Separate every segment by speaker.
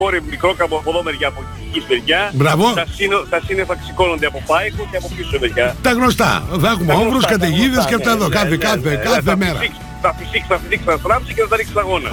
Speaker 1: κόρη μικρόκαμπο από εδώ μεριά, από εκεί μεριά.
Speaker 2: Μπράβο.
Speaker 1: Τα σύννεφα ξηκώνονται από πάικο και από πίσω μεριά.
Speaker 2: Τα γνωστά. Θα έχουμε όμβρους, καταιγίδες και αυτά εδώ. Κάθε μέρα.
Speaker 1: Θα φυσήξει, θα στράψει και θα τα ρίξει σταγόνα.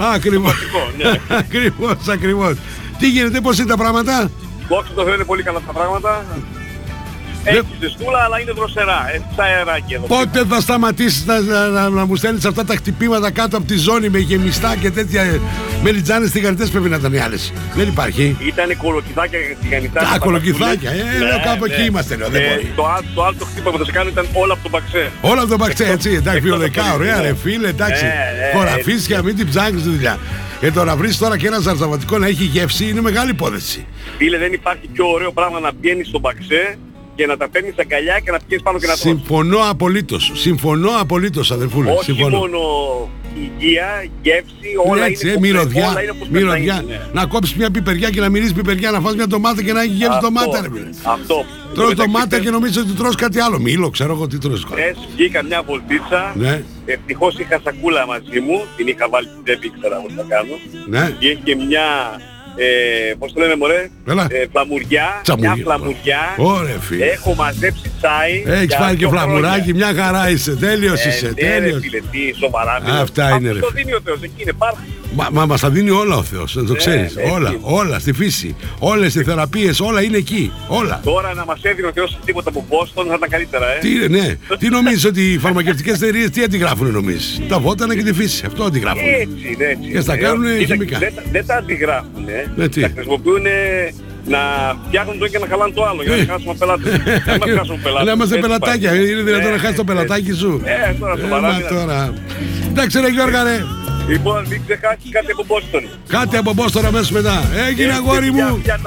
Speaker 2: Ακριβώς. Τι γίνεται, πώς είναι τα πράγματα?
Speaker 1: Δόξα τω Θεώ, είναι πολύ καλά τα πράγματα. Έχει ζεστούλα, αλλά είναι δροσερά. Σαν αεράκι εδώ.
Speaker 2: Πότε θα σταματήσεις να μου στέλνεις αυτά τα χτυπήματα κάτω από τη ζώνη με γεμιστά και τέτοια μελιτζάνες τηγανιτές? Πρέπει να ήταν οι άλλες. Δεν υπάρχει.
Speaker 1: Ήτανε κολοκυθάκια τηγανιτά.
Speaker 2: Κολοκυθάκια. Κάπου εκεί είμαστε. Δεν μπορεί.
Speaker 1: Το άλλο το χτύπημα που θα σε κάνω ήταν όλα από τον Μπαξέ.
Speaker 2: Όλα από τον Μπαξέ, έτσι. Εντάξει, βιολεκά, ωραία, ρε φίλε, εντάξει. Χωραφίσια, μην την ψάχνεις τη δουλειά. Και το να βρεις τώρα και ένα ζαρζαβατικό να έχει γεύση είναι μεγάλη υπόθεση.
Speaker 1: Φίλε, δεν υπάρχει πιο ωραίο πράγμα να πηγαίνεις στον Μπαξέ και να τα παίρνεις αγκαλιά και να πηγαίνεις πάνω και να τρως.
Speaker 2: Συμφωνώ απολύτως, αδερφούλε.
Speaker 1: Όχι μόνο υγεία, γεύση, όλα είναι
Speaker 2: μυρωδιά. Να κόψεις μια πιπεριά και να μυρίζεις πιπεριά, να φας μια ντομάτα και να έχει γεύση ντομάτα.
Speaker 1: Αυτό.
Speaker 2: Τρώω ντομάτα και νομίζω ότι τρως κάτι άλλο. Μήλο, ξέρω εγώ τι τρως.
Speaker 1: Βγήκα μια βολτίτσα.
Speaker 2: Ναι.
Speaker 1: Ευτυχώς είχα σακούλα μαζί μου. Την είχα βάλει, δεν ήξερα πώς θα κάνω.
Speaker 2: Ναι.
Speaker 1: Και είχε μια... πώς το λένε μωρέ, φλαμουριά, μια φλαμουριά.
Speaker 2: Ωραία φίλε.
Speaker 1: Έχω μαζέψει τσάι.
Speaker 2: Έχεις φάει και φλαμουράκι, μια χαρά είσαι. Τέλειος είσαι.
Speaker 1: Τέλειος. Φίλε, τι σοβαρά.
Speaker 2: Αυτά είναι ρε.
Speaker 1: Αυτό δίνει ο Θεός, εκεί είναι πάρα.
Speaker 2: Μα μας τα δίνει όλα ο Θεός, δεν το ξέρεις. Όλα στη φύση. Όλες οι θεραπείες, όλα είναι εκεί. Όλα.
Speaker 1: Τώρα να μας έδινε ο Θεός τίποτα από Boston θα ήταν καλύτερα,
Speaker 2: Τι νομίζεις ότι οι φαρμακευτικές εταιρείες τι αντιγράφουν, νομίζεις? Τα βότανα και τη φύση. Αυτό αντιγράφουν.
Speaker 1: Έτσι.
Speaker 2: Και στα κάνουν χημικά.
Speaker 1: Δεν τα αντιγράφουν. Τα χρησιμοποιούν να φτιάχνουν το και να χαλάνε το άλλο για να χάσουμε πελάτες.
Speaker 2: Να είμαστε πελατάκια. Είναι δυνατόν να χάσεις το πελατάκι σου?
Speaker 1: Τώρα.
Speaker 2: Εντάξει ρε Γιώργα ρε.
Speaker 1: Λοιπόν, μην ξεχάσεις κάτι από Boston.
Speaker 2: Κάτι από Boston αμέσως μετά. Έγινε αγόρι μου.